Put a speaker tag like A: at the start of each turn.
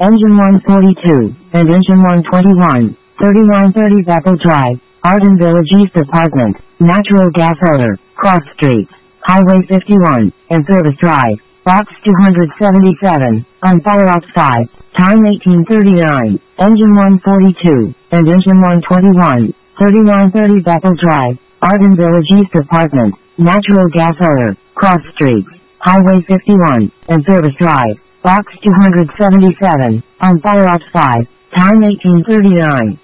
A: Engine 142, and Engine 121, 3930 Bethel Drive, Arden Village East Apartment, Natural Gas Odor, Cross Street, Highway 51, and Service Drive, Box 277, on fire outside, time 1839, Engine 142, and Engine 121, 3930 Bethel Drive, Arden Village East Apartment, Natural Gas Odor, Cross Street, Highway 51, and Service Drive, Box 277, on fire outside, time 1839.